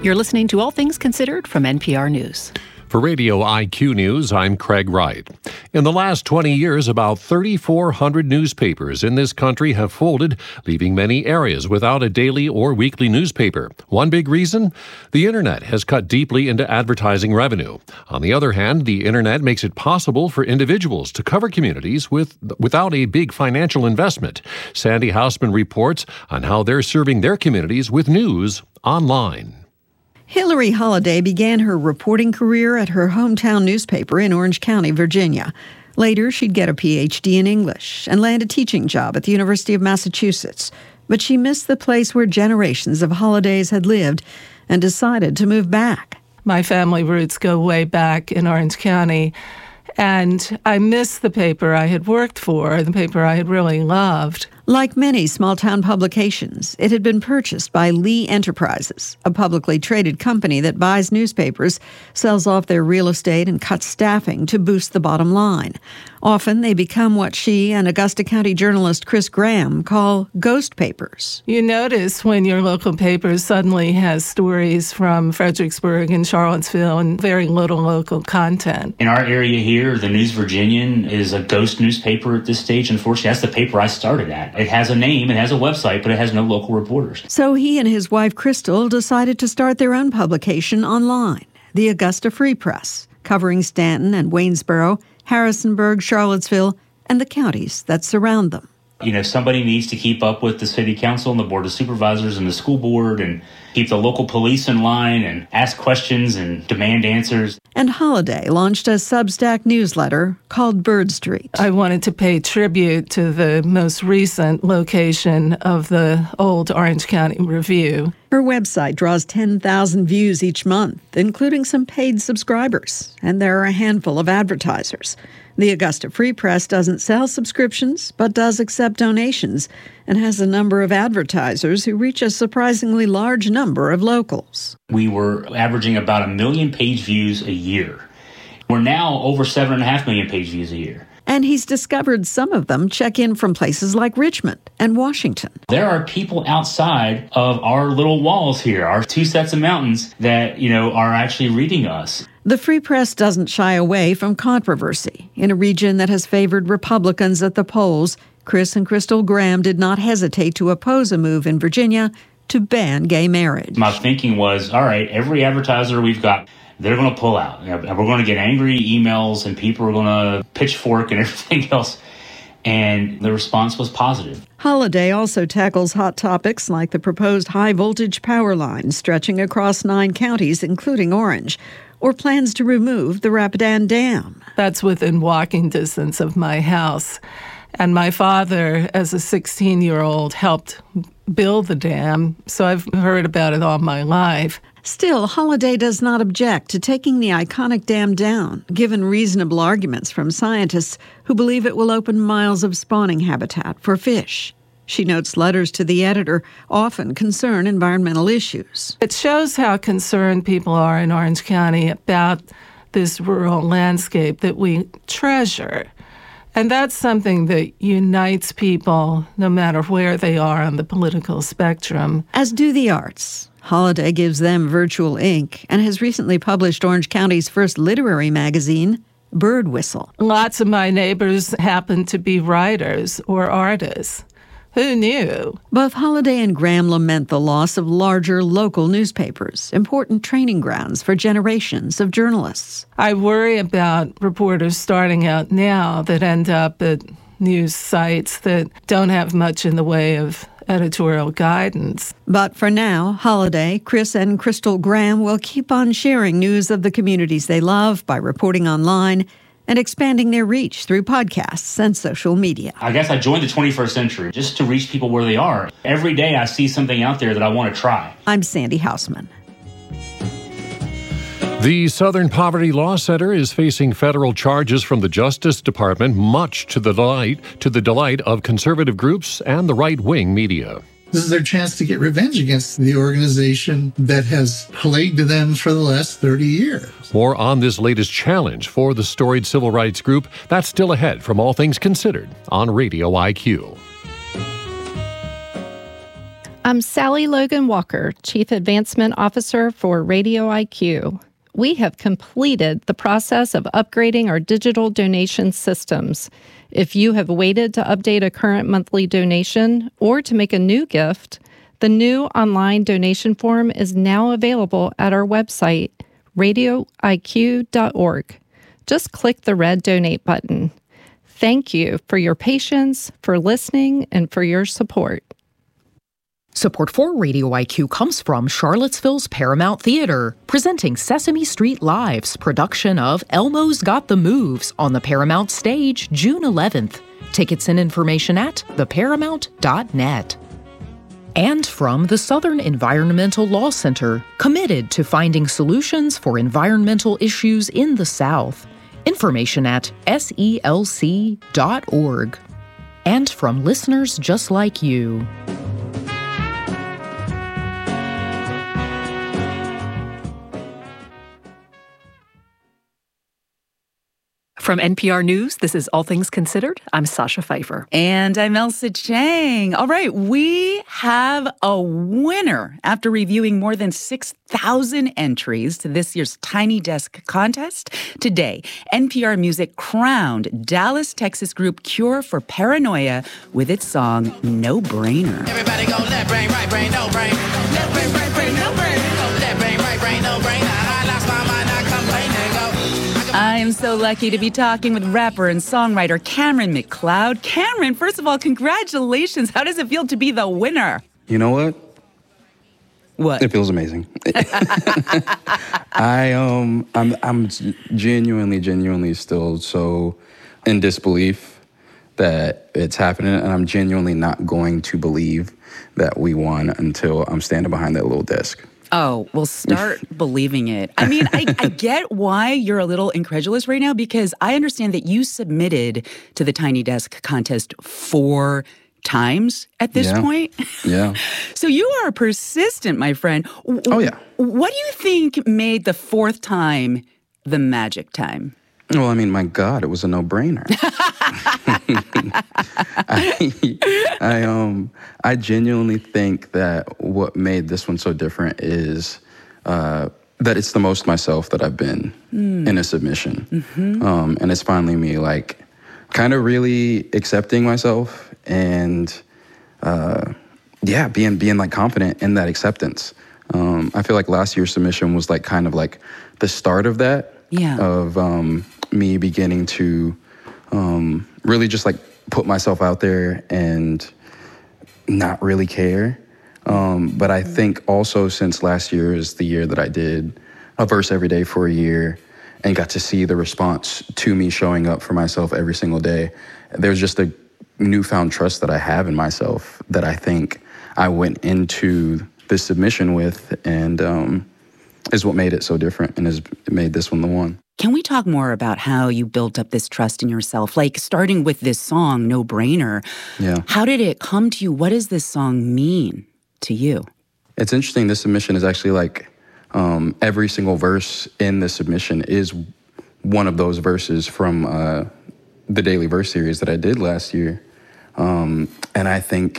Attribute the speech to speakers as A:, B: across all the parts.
A: You're listening to All Things Considered from NPR News.
B: For Radio IQ News, I'm Craig Wright. In the last 20 years, about 3,400 newspapers in this country have folded, leaving many areas without a daily or weekly newspaper. One big reason? The Internet has cut deeply into advertising revenue. On the other hand, the Internet makes it possible for individuals to cover communities without a big financial investment. Sandy Hausman reports on how they're serving their communities with news online.
C: Hillary Holliday began her reporting career at her hometown newspaper in Orange County, Virginia. Later, she'd get a Ph.D. in English and land a teaching job at the University of Massachusetts. But she missed the place where generations of Hollidays had lived and decided to move back.
D: My family roots go way back in Orange County, and I miss the paper I had worked for, the paper I had really loved.
C: Like many small-town publications, it had been purchased by Lee Enterprises, a publicly traded company that buys newspapers, sells off their real estate, and cuts staffing to boost the bottom line. Often they become what she and Augusta County journalist Chris Graham call ghost papers.
D: You notice when your local paper suddenly has stories from Fredericksburg and Charlottesville and very little local content.
E: In our area here, the News Virginian is a ghost newspaper at this stage. Unfortunately, that's the paper I started at. It has a name, it has a website, but it has no local reporters.
C: So he and his wife, Crystal, decided to start their own publication online, the Augusta Free Press, covering Stanton and Waynesboro, Harrisonburg, Charlottesville, and the counties that surround them.
E: You know, somebody needs to keep up with the city council and the board of supervisors and the school board and keep the local police in line and ask questions and demand answers.
C: And Holliday launched a Substack newsletter called Bird Street.
D: I wanted to pay tribute to the most recent location of the old Orange County Review.
C: Her website draws 10,000 views each month, including some paid subscribers, and there are a handful of advertisers. The Augusta Free Press doesn't sell subscriptions, but does accept donations, and has a number of advertisers who reach a surprisingly large number of locals.
E: We were averaging about 1 million page views a year. We're now over 7.5 million page views a year.
C: And he's discovered some of them check in from places like Richmond and Washington.
E: There are people outside of our little walls here, our two sets of mountains that, are actually reading us.
C: The Free Press doesn't shy away from controversy. In a region that has favored Republicans at the polls, Chris and Crystal Graham did not hesitate to oppose a move in Virginia to ban gay marriage.
E: My thinking was, all right, every advertiser we've got, they're going to pull out. We're going to get angry emails and people are going to pitchfork and everything else. And the response was positive.
C: Holliday also tackles hot topics like the proposed high-voltage power line stretching across 9 counties, including Orange, or plans to remove the Rapidan Dam.
D: That's within walking distance of my house. And my father, as a 16-year-old, helped build the dam, so I've heard about it all my life.
C: Still, Holliday does not object to taking the iconic dam down, given reasonable arguments from scientists who believe it will open miles of spawning habitat for fish. She notes letters to the editor often concern environmental issues.
D: It shows how concerned people are in Orange County about this rural landscape that we treasure. And that's something that unites people no matter where they are on the political spectrum.
C: As do the arts. Holliday gives them virtual ink and has recently published Orange County's first literary magazine, Bird Whistle.
D: Lots of my neighbors happen to be writers or artists. Who knew?
C: Both Holliday and Graham lament the loss of larger local newspapers, important training grounds for generations of journalists.
D: I worry about reporters starting out now that end up at news sites that don't have much in the way of editorial guidance.
C: But for now, Holliday, Chris, and Crystal Graham will keep on sharing news of the communities they love by reporting online and expanding their reach through podcasts and social media.
E: I guess I joined the 21st century just to reach people where they are. Every day I see something out there that I want to try.
C: I'm Sandy Hausman.
B: The Southern Poverty Law Center is facing federal charges from the Justice Department, much to the delight of conservative groups and the right-wing media.
F: This is their chance to get revenge against the organization that has plagued them for the last 30 years.
B: More on this latest challenge for the storied civil rights group. That's still ahead from All Things Considered on Radio IQ.
G: I'm Sally Logan Walker, Chief Advancement Officer for Radio IQ. We have completed the process of upgrading our digital donation systems. If you have waited to update a current monthly donation or to make a new gift, the new online donation form is now available at our website, radioiq.org. Just click the red donate button. Thank you for your patience, for listening, and for your support.
H: Support for Radio IQ comes from Charlottesville's Paramount Theater, presenting Sesame Street Live's production of Elmo's Got the Moves on the Paramount stage June 11th. Tickets and information at theparamount.net. And from the Southern Environmental Law Center, committed to finding solutions for environmental issues in the South. Information at selc.org. And from listeners just like you.
A: From NPR News, this is All Things Considered. I'm Sasha Pfeiffer.
I: And I'm Elsa Chang. All right, we have a winner. After reviewing more than 6,000 entries to this year's Tiny Desk contest, today, NPR Music crowned Dallas, Texas group Cure for Paranoia with its song No Brainer.
J: Everybody go left brain, right brain, no brain. Left brain, right brain, no brain. Go left brain, right brain, no brain. I lost my mind, I complain and go.
I: I am so lucky to be talking with rapper and songwriter Cameron McLeod. Cameron, first of all, congratulations. How does it feel to be the winner?
K: You know what?
I: What?
K: It feels amazing. I'm genuinely still so in disbelief that it's happening, and I'm genuinely not going to believe that we won until I'm standing behind that little desk.
I: Oh, well, start believing it. I mean, I get why you're a little incredulous right now, because I understand that you submitted to the Tiny Desk contest 4 times at this point.
K: Yeah.
I: So you are persistent, my friend.
K: Oh, yeah.
I: What do you think made the 4th time the magic time?
K: Well, I mean, my God, it was a no-brainer. I genuinely think that what made this one so different is that it's the most myself that I've been in a submission. Mm-hmm. And it's finally me, like, kind of really accepting myself and, being like confident in that acceptance. I feel like last year's submission was like kind of like the start of that.
I: Yeah.
K: Of me beginning to really just like put myself out there and not really care. But I think also since last year is the year that I did a verse every day for a year and got to see the response to me showing up for myself every single day, there's just a newfound trust that I have in myself that I think I went into this submission with, and is what made it so different and has made this one the one.
I: Can we talk more about how you built up this trust in yourself? Like, starting with this song, No Brainer.
K: Yeah.
I: How did it come to you? What does this song mean to you?
K: It's interesting. This submission is actually like every single verse in the submission is one of those verses from the Daily Verse series that I did last year. And I think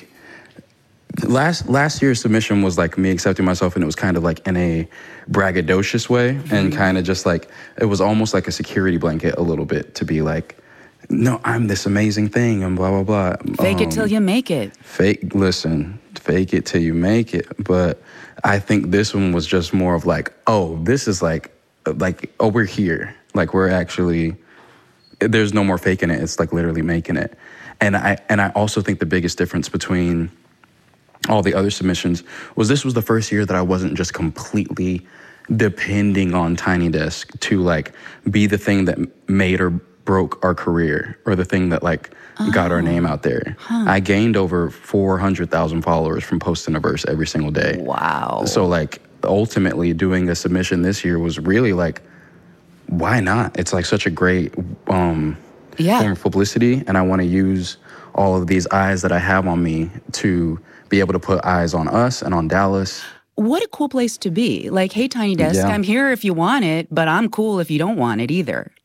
K: last year's submission was like me accepting myself, and it was kind of like in a braggadocious way, and kind of just like, it was almost like a security blanket a little bit to be like, no, I'm this amazing thing and blah, blah, blah.
I: Fake it till you make it.
K: Fake it till you make it. But I think this one was just more of like, oh, this is like, oh, we're here. Like, we're actually, there's no more faking it. It's like literally making it. And I also think the biggest difference between all the other submissions was this was the first year that I wasn't just completely depending on Tiny Desk to like be the thing that made or broke our career, or the thing that like got our name out there. I gained over 400,000 followers from posting a verse every single day.
I: Wow.
K: So like ultimately doing a submission this year was really like, why not? It's like such a great form of publicity, and I want to use all of these eyes that I have on me to be able to put eyes on us and on Dallas.
I: What a cool place to be. Like, hey, Tiny Desk, I'm here if you want it, but I'm cool if you don't want it either.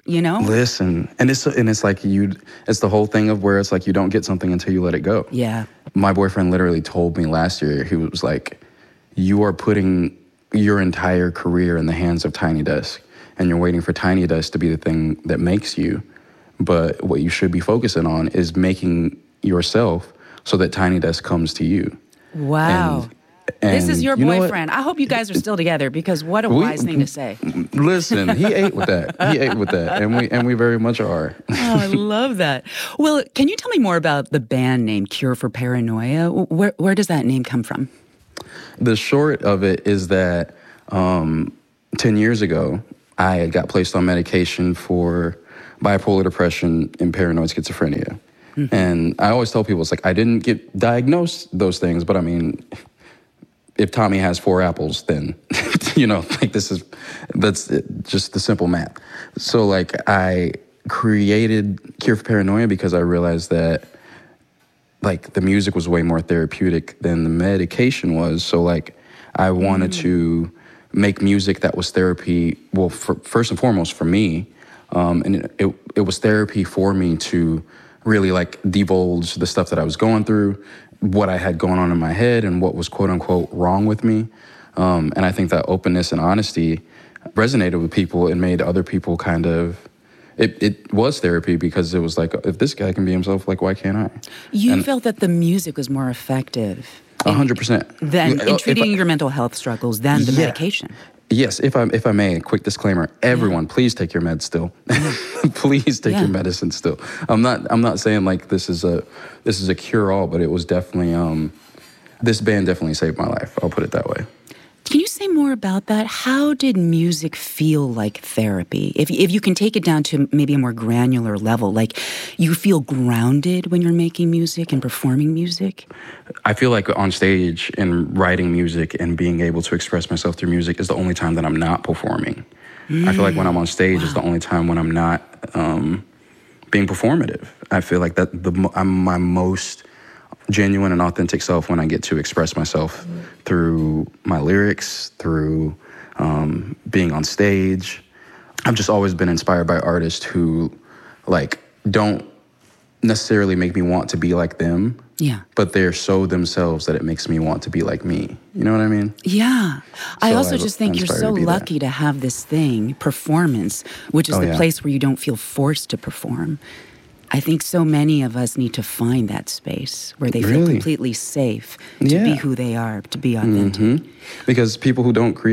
K: Listen, and it's like it's the whole thing of where it's like you don't get something until you let it go.
I: Yeah.
K: My boyfriend literally told me last year, he was like, you are putting your entire career in the hands of Tiny Desk, and you're waiting for Tiny Desk to be the thing that makes you. But what you should be focusing on is making yourself so that Tiny Desk comes to you.
I: Wow.
K: And
I: this is your
K: you know
I: boyfriend. I hope you guys are still together, because what a wise thing to say.
K: Listen, he ate with that. And we very much are.
I: Oh, I love that. Well, can you tell me more about the band name Cure for Paranoia? Where does that name come from?
K: The short of it is that 10 years ago, I got placed on medication for bipolar depression and paranoid schizophrenia. Mm-hmm. And I always tell people, it's like, I didn't get diagnosed those things, but I mean, if Tommy has 4 apples, then, that's just the simple math. So like, I created Cure for Paranoia because I realized that like the music was way more therapeutic than the medication was. So like, I wanted to make music that was therapy, well, first and foremost for me. And it was therapy for me to really like divulge the stuff that I was going through, what I had going on in my head, and what was quote unquote wrong with me. And I think that openness and honesty resonated with people and made other people kind of, it was therapy, because it was like, if this guy can be himself, like, why can't I?
I: You felt that the music was more effective
K: 100%.
I: than in treating your mental health struggles than the medication.
K: Yes, if I may, a quick disclaimer: everyone, please take your meds still. Please take your medicine still. I'm not saying like this is a cure-all, but it was definitely this band definitely saved my life. I'll put it that way.
I: Can you say more about that? How did music feel like therapy? If you can take it down to maybe a more granular level, like you feel grounded when you're making music and performing music?
K: I feel like on stage and writing music and being able to express myself through music is the only time that I'm not performing. I feel like when I'm on stage is the only time when I'm not being performative. I feel like that I'm my most genuine and authentic self when I get to express myself through my lyrics, through being on stage. I've just always been inspired by artists who like don't necessarily make me want to be like them. Yeah. But they're so themselves that it makes me want to be like me. You know what I mean?
I: Yeah. I also just think you're so lucky to have this thing, performance, which is the place where you don't feel forced to perform. I think so many of us need to find that space where they feel completely safe to be who they are, to be authentic. Mm-hmm.
K: Because people who don't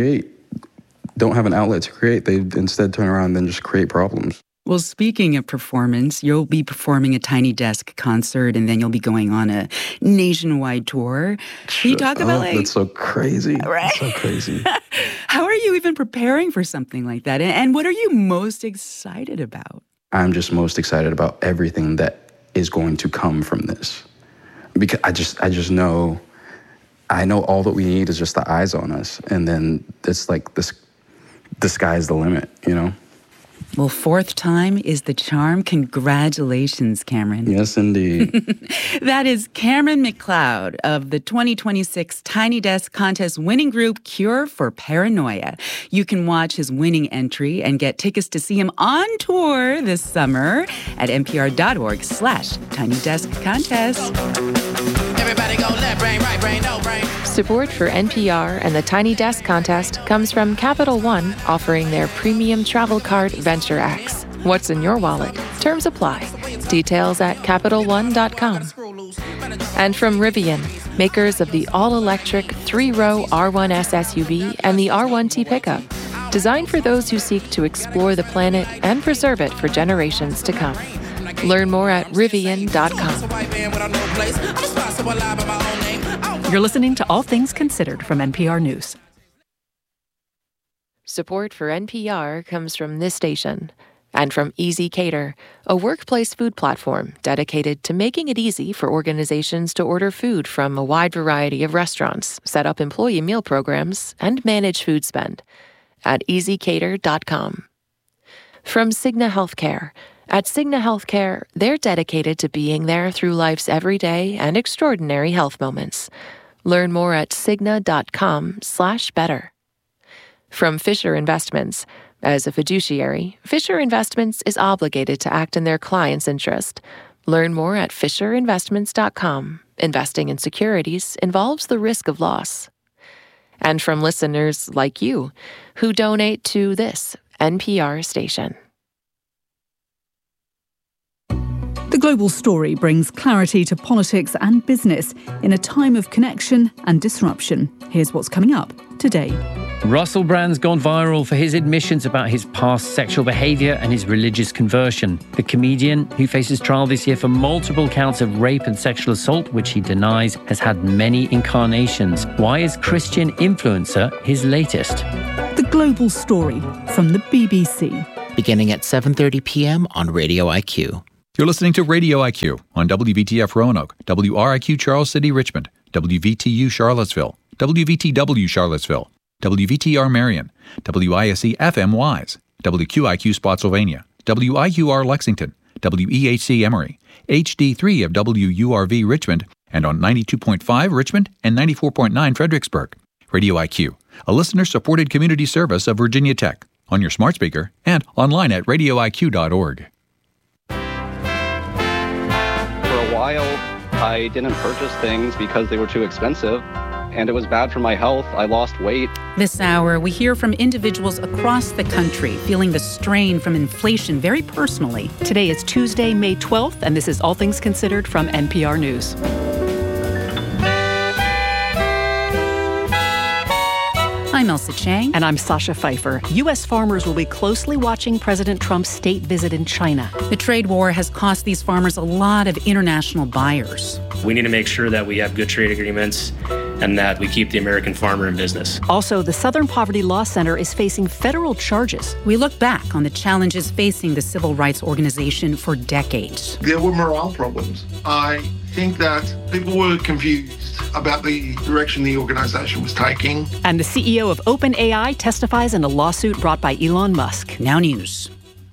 K: have an outlet to create, they instead turn around and then just create problems.
I: Well, speaking of performance, you'll be performing a Tiny Desk concert, and then you'll be going on a nationwide tour. Can you talk about
K: that's so crazy.
I: Right?
K: That's so crazy.
I: How are you even preparing for something like that? And what are you most excited about?
K: I'm just most excited about everything that is going to come from this. Because I just know, I know all that we need is just the eyes on us. And then it's like the sky's the limit, you know?
I: Well, 4th time is the charm. Congratulations, Cameron.
K: Yes, indeed.
I: That is Cameron McLeod of the 2026 Tiny Desk Contest winning group Cure for Paranoia. You can watch his winning entry and get tickets to see him on tour this summer at npr.org/tinydeskcontest.
J: Everybody go left brain, right brain, no brain.
L: Support for NPR and the Tiny Desk Contest comes from Capital One, offering their premium travel card Venture X. What's in your wallet? Terms apply. Details at CapitalOne.com. And from Rivian, makers of the all-electric 3-row R1S SUV and the R1T pickup, designed for those who seek to explore the planet and preserve it for generations to come. Learn more at Rivian.com.
A: You're listening to All Things Considered from NPR News.
L: Support for NPR comes from this station and from Easy Cater, a workplace food platform dedicated to making it easy for organizations to order food from a wide variety of restaurants, set up employee meal programs, and manage food spend at easycater.com. From Cigna Healthcare. At Cigna Healthcare, they're dedicated to being there through life's everyday and extraordinary health moments. Learn more at Cigna.com/better. From Fisher Investments, As a fiduciary, Fisher Investments is obligated to act in their client's interest. Learn more at FisherInvestments.com. Investing in securities involves the risk of loss. And from listeners like you, who donate to this NPR station.
M: The Global Story brings clarity to politics and business in a time of connection and disruption. Here's what's coming up today.
N: Russell Brand's gone viral for his admissions about his past sexual behaviour and his religious conversion. The comedian, who faces trial this year for multiple counts of rape and sexual assault, which he denies, has had many incarnations. Why is Christian Influencer his latest?
M: The Global Story from the BBC.
O: Beginning at 7:30 p.m. on Radio IQ.
P: You're listening to Radio IQ on WVTF Roanoke, WRIQ Charles City Richmond, WVTU Charlottesville, WVTW Charlottesville, WVTR Marion, WISC FM Wise, WQIQ Spotsylvania, WIUR Lexington, WEHC Emory, HD3 of WURV Richmond, and on 92.5 Richmond and 94.9 Fredericksburg. Radio IQ, a listener-supported community service of Virginia Tech, on your smart speaker and online at radioiq.org.
Q: For a while, I didn't purchase things because they were too expensive, and it was bad for my health. I lost weight.
I: This hour, we hear from individuals across the country feeling the strain from inflation very personally.
A: Today is Tuesday, May 12th, and this is All Things Considered from NPR News.
I: I'm Elsa Chang.
A: And I'm Sasha Pfeiffer. U.S. farmers will be closely watching President Trump's state visit in China.
I: The trade war has cost these farmers a lot of international buyers.
R: We need to make sure that we have good trade agreements and that we keep the American farmer in business.
A: Also, the Southern Poverty Law Center is facing federal charges.
I: We look back on the challenges facing the civil rights organization for decades.
S: There were morale problems. I think that people were confused about the direction the organization was taking.
A: And the CEO of OpenAI testifies in a lawsuit brought by Elon Musk.
I: Now news.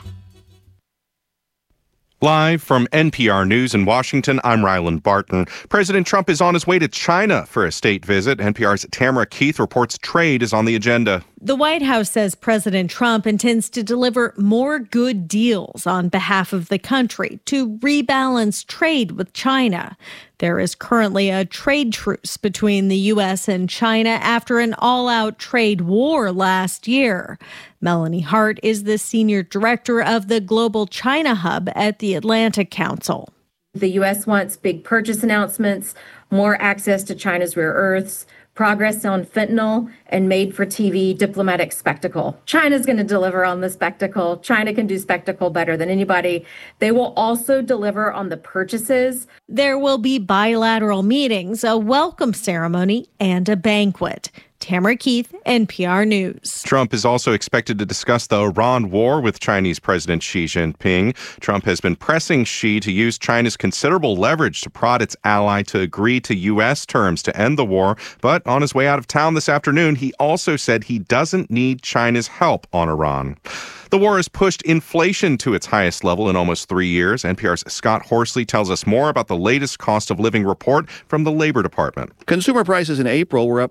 T: Live from NPR News in Washington, I'm Ryland Barton. President Trump is on his way to China for a state visit. NPR's Tamara Keith reports trade is on the agenda.
U: The White House says President Trump intends to deliver more good deals on behalf of the country to rebalance trade with China. There is currently a trade truce between the U.S. and China after an all-out trade war last year. Melanie Hart is the senior director of the Global China Hub at the Atlantic Council.
V: The U.S. wants big purchase announcements, more access to China's rare earths, progress on fentanyl, and made-for-TV diplomatic spectacle. China's going to deliver on the spectacle. China can do spectacle better than anybody. They will also deliver on the purchases.
U: There will be bilateral meetings, a welcome ceremony, and a banquet. Tamara Keith, NPR News.
T: Trump is also expected to discuss the Iran war with Chinese President Xi Jinping. Trump has been pressing Xi to use China's considerable leverage to prod its ally to agree to U.S. terms to end the war. But on his way out of town this afternoon, he also said he doesn't need China's help on Iran. The war has pushed inflation to its highest level in almost 3 years. NPR's Scott Horsley tells us more about the latest cost of living report from the Labor Department.
W: Consumer prices in April were up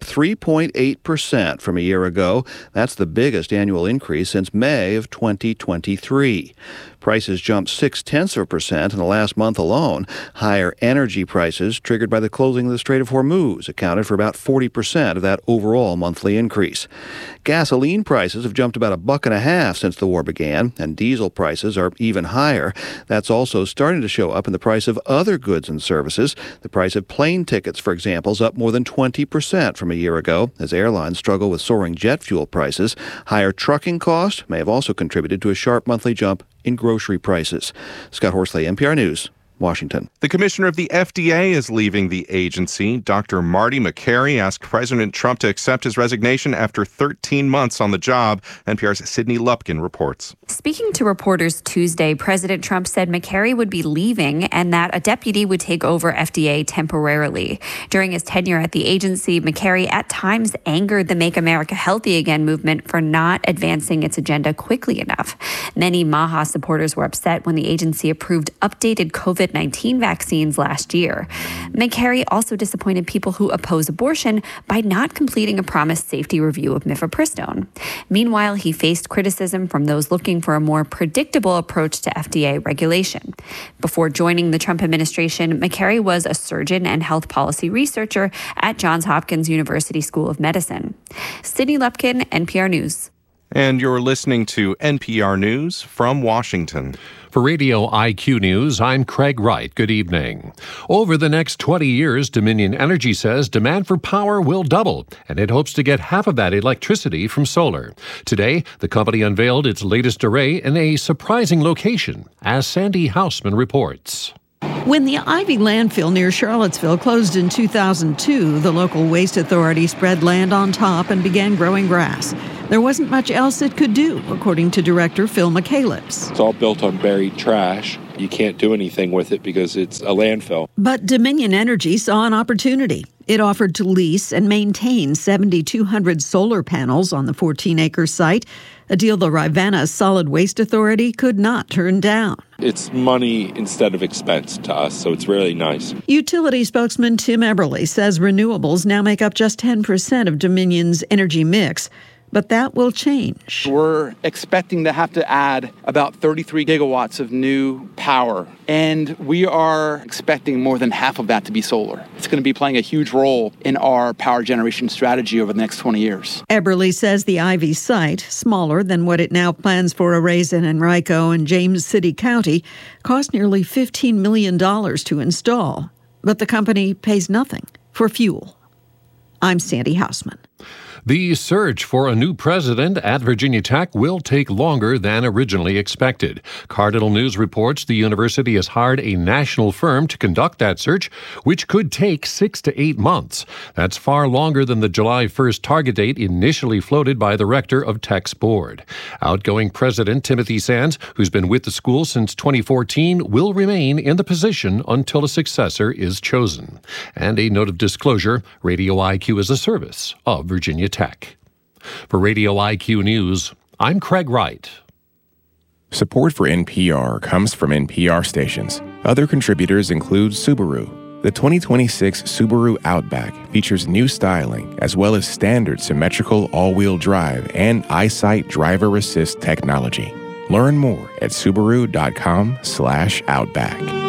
W: 3.8% from a year ago. That's the biggest annual increase since May of 2023. Prices jumped 0.6% in the last month alone. Higher energy prices, triggered by the closing of the Strait of Hormuz, accounted for about 40% of that overall monthly increase. Gasoline prices have jumped about $1.50 since the war began, and diesel prices are even higher. That's also starting to show up in the price of other goods and services. The price of plane tickets, for example, is up more than 20% from a year ago, as airlines struggle with soaring jet fuel prices. Higher trucking costs may have also contributed to a sharp monthly jump in grocery prices. Scott Horsley, NPR News, Washington.
T: The commissioner of the FDA is leaving the agency. Dr. Marty Makary asked President Trump to accept his resignation after 13 months on the job. NPR's Sydney Lupkin reports.
X: Speaking to reporters Tuesday, President Trump said Makary would be leaving and that a deputy would take over FDA temporarily. During his tenure at the agency, Makary at times angered the Make America Healthy Again movement for not advancing its agenda quickly enough. Many MAHA supporters were upset when the agency approved updated COVID COVID-19 vaccines last year. McCarry also disappointed people who oppose abortion by not completing a promised safety review of mifepristone. Meanwhile, he faced criticism from those looking for a more predictable approach to FDA regulation. Before joining the Trump administration, McCarry was a surgeon and health policy researcher at Johns Hopkins University School of Medicine. Sydney Lupkin, NPR News.
T: And you're listening to NPR News from Washington.
B: For Radio IQ News, I'm Craig Wright. Good evening. Over the next 20 years, Dominion Energy says demand for power will double, and it hopes to get half of that electricity from solar. Today, the company unveiled its latest array in a surprising location, as Sandy Hausman reports.
C: When the Ivy landfill near Charlottesville closed in 2002, the local waste authority spread land on top and began growing grass. There wasn't much else it could do, according to Director Phil McCallips.
D: It's all built on buried trash. You can't do anything with it because it's a landfill.
C: But Dominion Energy saw an opportunity. It offered to lease and maintain 7,200 solar panels on the 14-acre site, a deal the Rivanna Solid Waste Authority could not turn down.
D: It's money instead of expense to us, so it's really nice.
C: Utility spokesman Tim Eberly says renewables now make up just 10% of Dominion's energy mix. But that will change.
E: We're expecting to have to add about 33 gigawatts of new power, and we are expecting more than half of that to be solar. It's going to be playing a huge role in our power generation strategy over the next 20 years.
C: Eberly says the Ivy site, smaller than what it now plans for arrays in Henrico and James City County, cost nearly $15 million to install. But the company pays nothing for fuel. I'm Sandy Hausman.
B: The search for a new president at Virginia Tech will take longer than originally expected. Cardinal News reports the university has hired a national firm to conduct that search, which could take 6 to 8 months. That's far longer than the July 1st target date initially floated by the rector of Tech's board. Outgoing President Timothy Sands, who's been with the school since 2014, will remain in the position until a successor is chosen. And a note of disclosure, Radio IQ is a service of Virginia Tech. For Radio IQ News, I'm Craig Wright.
F: Support for NPR comes from NPR stations. Other contributors include Subaru. The 2026 Subaru Outback features new styling as well as standard symmetrical all-wheel drive and EyeSight driver assist technology. Learn more at Subaru.com/Outback.